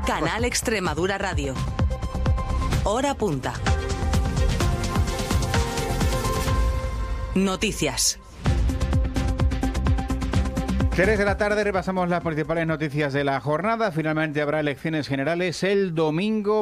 Canal Extremadura Radio. Hora punta. Noticias. 3 de la tarde repasamos las principales noticias de la jornada. Finalmente habrá elecciones generales el domingo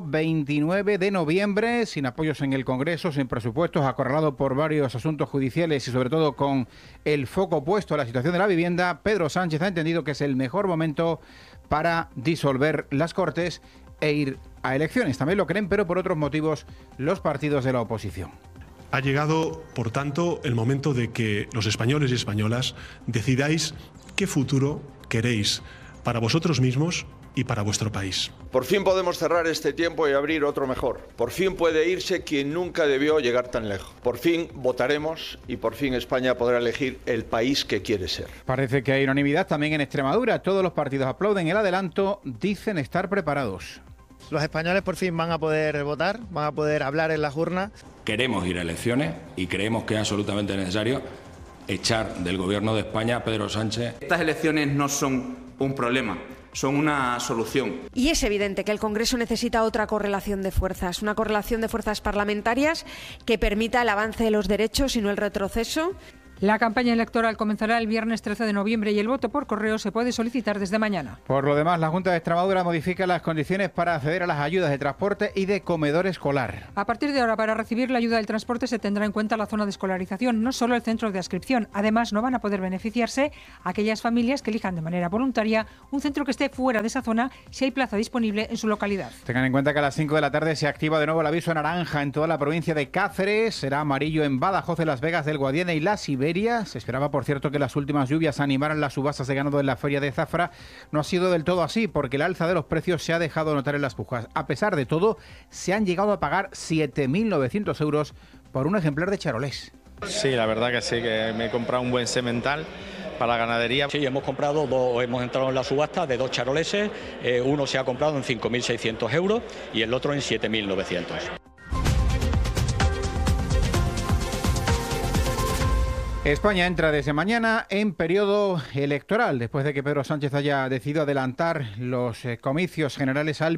29 de noviembre, sin apoyos en el Congreso, sin presupuestos, acorralado por varios asuntos judiciales y sobre todo con el foco puesto a la situación de la vivienda. Pedro Sánchez ha entendido que es el mejor momento para disolver las Cortes e ir a elecciones. También lo creen, pero por otros motivos, los partidos de la oposición. Ha llegado, por tanto, el momento de que los españoles y españolas decidáis qué futuro queréis para vosotros mismos y para vuestro país. Por fin podemos cerrar este tiempo y abrir otro mejor. Por fin puede irse quien nunca debió llegar tan lejos. Por fin votaremos y por fin España podrá elegir el país que quiere ser. Parece que hay unanimidad también en Extremadura. Todos los partidos aplauden el adelanto, dicen estar preparados. Los españoles por fin van a poder votar, van a poder hablar en las urnas. Queremos ir a elecciones y creemos que es absolutamente necesario echar del Gobierno de España a Pedro Sánchez. Estas elecciones no son un problema, son una solución. Y es evidente que el Congreso necesita otra correlación de fuerzas, una correlación de fuerzas parlamentarias que permita el avance de los derechos y no el retroceso. La campaña electoral comenzará el viernes 13 de noviembre y el voto por correo se puede solicitar desde mañana. Por lo demás, la Junta de Extremadura modifica las condiciones para acceder a las ayudas de transporte y de comedor escolar. A partir de ahora, para recibir la ayuda del transporte se tendrá en cuenta la zona de escolarización, no solo el centro de adscripción. Además, no van a poder beneficiarse aquellas familias que elijan de manera voluntaria un centro que esté fuera de esa zona si hay plaza disponible en su localidad. Tengan en cuenta que a las 5 de la tarde se activa de nuevo el aviso naranja en toda la provincia de Cáceres. Será amarillo en Badajoz, en Las Vegas del Guadiana y la Siberia. Se esperaba, por cierto, que las últimas lluvias animaran las subastas de ganado en la feria de Zafra. No ha sido del todo así, porque el alza de los precios se ha dejado notar en las pujas. A pesar de todo, se han llegado a pagar 7.900 euros por un ejemplar de charolés. Sí, la verdad que sí, que me he comprado un buen semental para la ganadería. Sí, hemos entrado en la subasta de 2 charoleses. Uno se ha comprado en 5.600 euros y el otro en 7.900. España entra desde mañana en periodo electoral, después de que Pedro Sánchez haya decidido adelantar los comicios generales al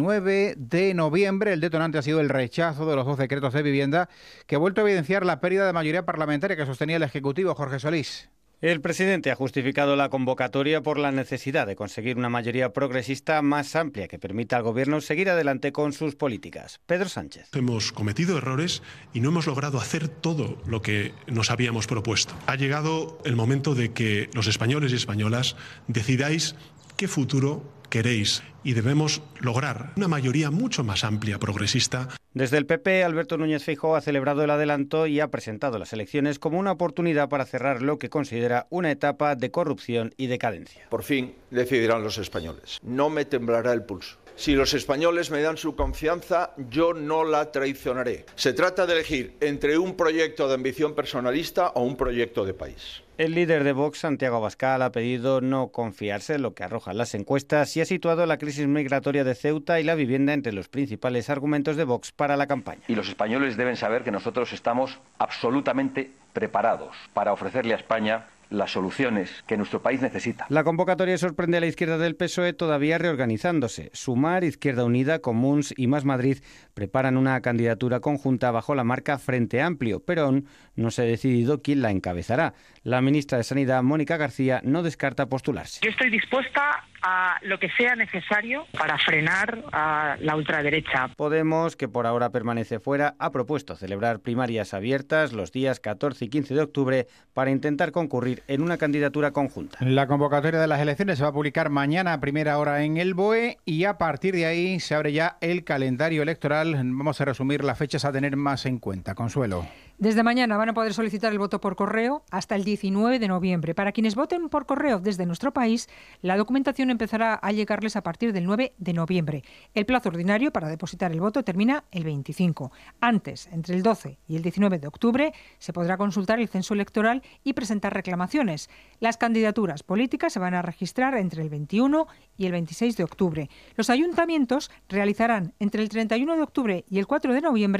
29 de noviembre. El detonante ha sido el rechazo de los 2 decretos de vivienda, que ha vuelto a evidenciar la pérdida de mayoría parlamentaria que sostenía el Ejecutivo. Jorge Solís. El presidente ha justificado la convocatoria por la necesidad de conseguir una mayoría progresista más amplia que permita al Gobierno seguir adelante con sus políticas. Pedro Sánchez. Hemos cometido errores y no hemos logrado hacer todo lo que nos habíamos propuesto. Ha llegado el momento de que los españoles y españolas decidáis qué futuro queréis y debemos lograr una mayoría mucho más amplia, progresista. Desde el PP, Alberto Núñez Feijóo ha celebrado el adelanto y ha presentado las elecciones como una oportunidad para cerrar lo que considera una etapa de corrupción y decadencia. Por fin decidirán los españoles. No me temblará el pulso. Si los españoles me dan su confianza, yo no la traicionaré. Se trata de elegir entre un proyecto de ambición personalista o un proyecto de país. El líder de Vox, Santiago Abascal, ha pedido no confiarse en lo que arrojan las encuestas y ha situado la crisis migratoria de Ceuta y la vivienda entre los principales argumentos de Vox para la campaña. Y los españoles deben saber que nosotros estamos absolutamente preparados para ofrecerle a España las soluciones que nuestro país necesita. La convocatoria sorprende a la izquierda del PSOE todavía reorganizándose. Sumar, Izquierda Unida, Comuns y Más Madrid preparan una candidatura conjunta bajo la marca Frente Amplio, pero aún no se ha decidido quién la encabezará. La ministra de Sanidad, Mónica García, no descarta postularse. Yo estoy dispuesta a lo que sea necesario para frenar a la ultraderecha. Podemos, que por ahora permanece fuera, ha propuesto celebrar primarias abiertas los días 14 y 15 de octubre para intentar concurrir en una candidatura conjunta. La convocatoria de las elecciones se va a publicar mañana a primera hora en el BOE y a partir de ahí se abre ya el calendario electoral. Vamos a resumir las fechas a tener más en cuenta. Consuelo. Desde mañana van a poder solicitar el voto por correo hasta el 19 de noviembre. Para quienes voten por correo desde nuestro país, la documentación empezará a llegarles a partir del 9 de noviembre. El plazo ordinario para depositar el voto termina el 25. Antes, entre el 12 y el 19 de octubre, se podrá consultar el censo electoral y presentar reclamaciones. Las candidaturas políticas se van a registrar entre el 21 y el 26 de octubre. Los ayuntamientos realizarán entre el 31 de octubre y el 4 de noviembre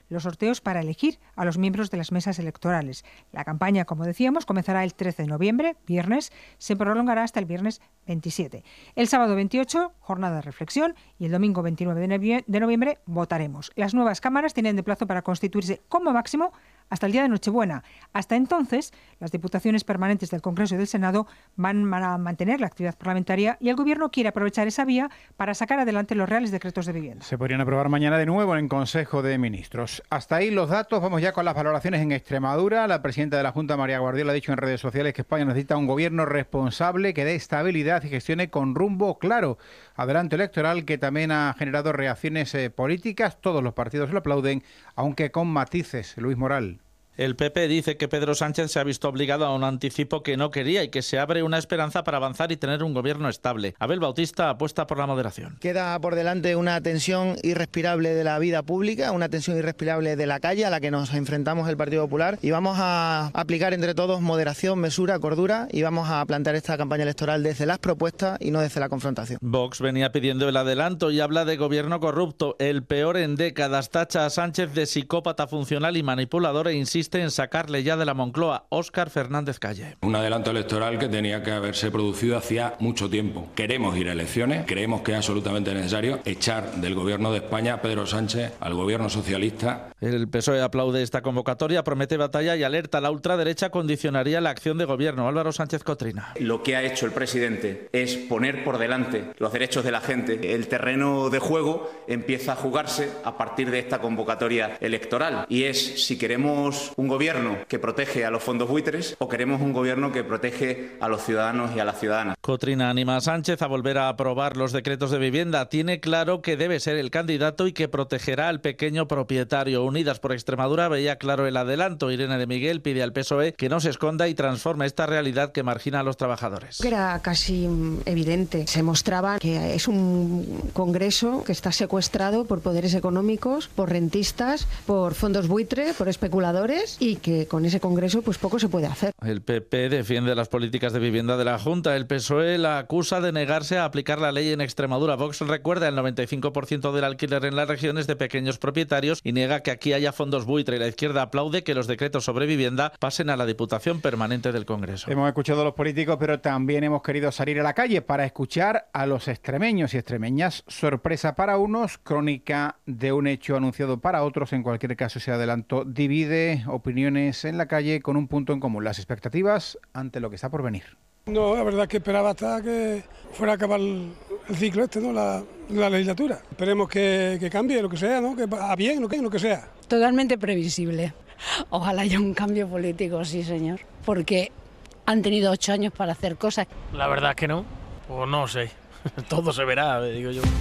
los sorteos para elegir a los miembros de las mesas electorales. La campaña, como decíamos, comenzará el 13 de noviembre, viernes, se prolongará hasta el viernes 27. El sábado 28, jornada de reflexión, y el domingo 29 de noviembre votaremos. Las nuevas cámaras tienen de plazo para constituirse como máximo hasta el día de Nochebuena. Hasta entonces, las diputaciones permanentes del Congreso y del Senado van a mantener la actividad parlamentaria y el Gobierno quiere aprovechar esa vía para sacar adelante los reales decretos de vivienda. Se podrían aprobar mañana de nuevo en Consejo de Ministros. Hasta ahí los datos. Vamos ya con las valoraciones en Extremadura. La presidenta de la Junta, María Guardiola, ha dicho en redes sociales que España necesita un gobierno responsable que dé estabilidad y gestione con rumbo claro. Adelanto electoral que también ha generado reacciones políticas. Todos los partidos lo aplauden, aunque con matices. Luis Moral. El PP dice que Pedro Sánchez se ha visto obligado a un anticipo que no quería y que se abre una esperanza para avanzar y tener un gobierno estable. Abel Bautista apuesta por la moderación. Queda por delante una tensión irrespirable de la vida pública, una tensión irrespirable de la calle a la que nos enfrentamos el Partido Popular, y vamos a aplicar entre todos moderación, mesura, cordura, y vamos a plantear esta campaña electoral desde las propuestas y no desde la confrontación. Vox venía pidiendo el adelanto y habla de gobierno corrupto, el peor en décadas. Tacha a Sánchez de psicópata funcional y manipulador e insiste en sacarle ya de la Moncloa. Óscar Fernández Calle. Un adelanto electoral que tenía que haberse producido hacía mucho tiempo. Queremos ir a elecciones, creemos que es absolutamente necesario echar del gobierno de España a Pedro Sánchez, al gobierno socialista. El PSOE aplaude esta convocatoria, promete batalla y alerta. La ultraderecha condicionaría la acción de gobierno. Álvaro Sánchez Cotrina. Lo que ha hecho el presidente es poner por delante los derechos de la gente. El terreno de juego empieza a jugarse a partir de esta convocatoria electoral, y es si queremos un gobierno que protege a los fondos buitres o queremos un gobierno que protege a los ciudadanos y a las ciudadanas. Cotrina anima a Sánchez a volver a aprobar los decretos de vivienda. Tiene claro que debe ser el candidato y que protegerá al pequeño propietario. Unidas por Extremadura veía claro el adelanto. Irene de Miguel pide al PSOE que no se esconda y transforme esta realidad que margina a los trabajadores. Era casi evidente. Se mostraba que es un Congreso que está secuestrado por poderes económicos, por rentistas, por fondos buitre, por especuladores, y que con ese Congreso pues poco se puede hacer. El PP defiende las políticas de vivienda de la Junta. El PSOE la acusa de negarse a aplicar la ley en Extremadura. Vox recuerda el 95% del alquiler en las regiones de pequeños propietarios y niega que aquí haya fondos buitre. La izquierda aplaude que los decretos sobre vivienda pasen a la Diputación Permanente del Congreso. Hemos escuchado a los políticos, pero también hemos querido salir a la calle para escuchar a los extremeños y extremeñas. Sorpresa para unos, crónica de un hecho anunciado para otros. En cualquier caso, ese adelanto divide opiniones en la calle con un punto en común: las expectativas ante lo que está por venir. No, la verdad es que esperaba hasta que fuera a acabar el ciclo este, ¿no? La legislatura. Esperemos que cambie lo que sea, ¿no? Que a bien lo que sea. Totalmente previsible. Ojalá haya un cambio político, sí señor, porque han tenido 8 años para hacer cosas. La verdad es que no, o no sé, todo se verá, digo yo.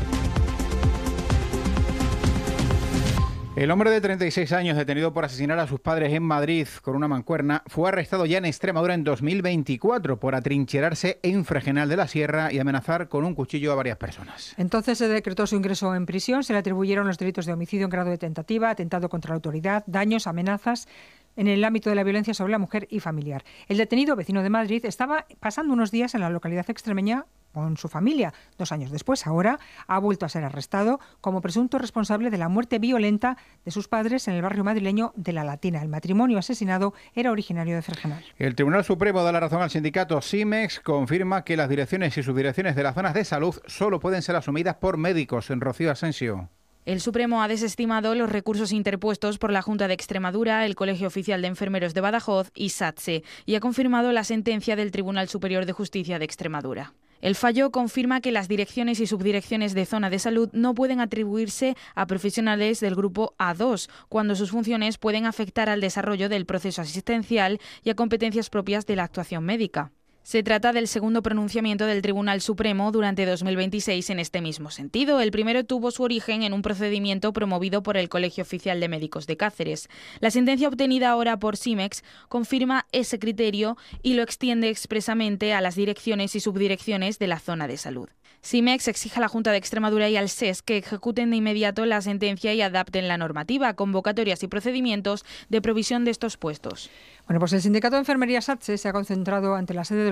El hombre de 36 años, detenido por asesinar a sus padres en Madrid con una mancuerna, fue arrestado ya en Extremadura en 2024 por atrincherarse en Fregenal de la Sierra y amenazar con un cuchillo a varias personas. Entonces se decretó su ingreso en prisión, se le atribuyeron los delitos de homicidio en grado de tentativa, atentado contra la autoridad, daños, amenazas en el ámbito de la violencia sobre la mujer y familiar. El detenido, vecino de Madrid, estaba pasando unos días en la localidad extremeña con su familia. 2 años después, ahora, ha vuelto a ser arrestado como presunto responsable de la muerte violenta de sus padres en el barrio madrileño de La Latina. El matrimonio asesinado era originario de Fregenal. El Tribunal Supremo da la razón al sindicato SIMEX, confirma que las direcciones y subdirecciones de las zonas de salud solo pueden ser asumidas por médicos. En Rocío Asensio. El Supremo ha desestimado los recursos interpuestos por la Junta de Extremadura, el Colegio Oficial de Enfermeros de Badajoz y SATSE, y ha confirmado la sentencia del Tribunal Superior de Justicia de Extremadura. El fallo confirma que las direcciones y subdirecciones de zona de salud no pueden atribuirse a profesionales del grupo A2, cuando sus funciones pueden afectar al desarrollo del proceso asistencial y a competencias propias de la actuación médica. Se trata del segundo pronunciamiento del Tribunal Supremo durante 2026 en este mismo sentido. El primero tuvo su origen en un procedimiento promovido por el Colegio Oficial de Médicos de Cáceres. La sentencia obtenida ahora por SIMEX confirma ese criterio y lo extiende expresamente a las direcciones y subdirecciones de la zona de salud. SIMEX exige a la Junta de Extremadura y al SES que ejecuten de inmediato la sentencia y adapten la normativa, convocatorias y procedimientos de provisión de estos puestos. Bueno, pues el sindicato de enfermería SATSE se ha concentrado ante la sede del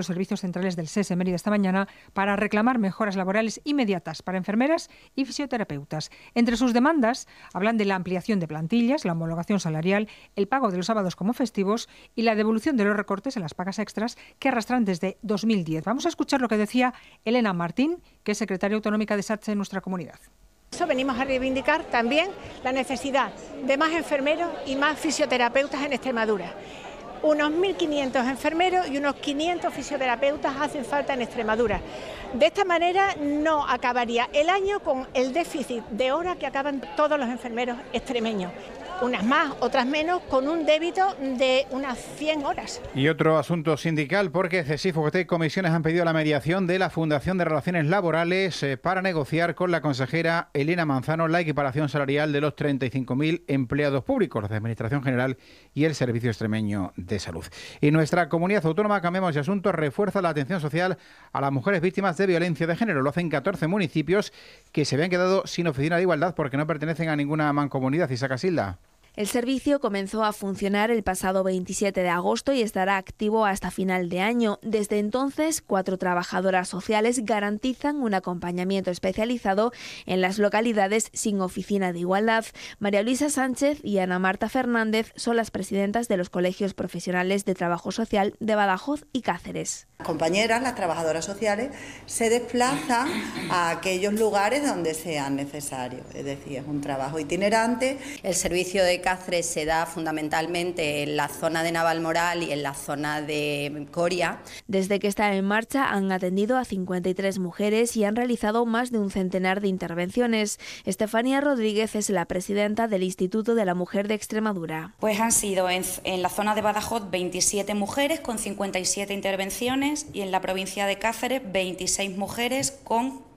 los servicios centrales del SES en Mérida esta mañana para reclamar mejoras laborales inmediatas para enfermeras y fisioterapeutas. Entre sus demandas hablan de la ampliación de plantillas, la homologación salarial, el pago de los sábados como festivos y la devolución de los recortes en las pagas extras que arrastran desde 2010. Vamos a escuchar lo que decía Elena Martín, que es secretaria autonómica de SATSE en nuestra comunidad. Venimos a reivindicar también la necesidad de más enfermeros y más fisioterapeutas en Extremadura. Unos 1.500 enfermeros y unos 500 fisioterapeutas hacen falta en Extremadura. De esta manera no acabaría el año con el déficit de horas que acaban todos los enfermeros extremeños. Unas más, otras menos, con un débito de unas 100 horas. Y otro asunto sindical, porque CESIF, UGT y comisiones han pedido la mediación de la Fundación de Relaciones Laborales para negociar con la consejera Elena Manzano la equiparación salarial de los 35.000 empleados públicos, los de Administración General y el Servicio Extremeño de Salud. Y nuestra comunidad autónoma, cambiamos de asunto, refuerza la atención social a las mujeres víctimas de violencia de género. Lo hacen 14 municipios que se habían quedado sin oficina de igualdad porque no pertenecen a ninguna mancomunidad. Isaac Casilda. El servicio comenzó a funcionar el pasado 27 de agosto y estará activo hasta final de año. Desde entonces, 4 trabajadoras sociales garantizan un acompañamiento especializado en las localidades sin oficina de igualdad. María Luisa Sánchez y Ana Marta Fernández son las presidentas de los colegios profesionales de trabajo social de Badajoz y Cáceres. Las compañeras, las trabajadoras sociales, se desplazan a aquellos lugares donde sean necesarios. Es decir, es un trabajo itinerante. El servicio de Cáceres se da fundamentalmente en la zona de Navalmoral y en la zona de Coria. Desde que está en marcha han atendido a 53 mujeres y han realizado más de un centenar de intervenciones. Estefanía Rodríguez es la presidenta del Instituto de la Mujer de Extremadura. Pues han sido en la zona de Badajoz 27 mujeres con 57 intervenciones y en la provincia de Cáceres 26 mujeres con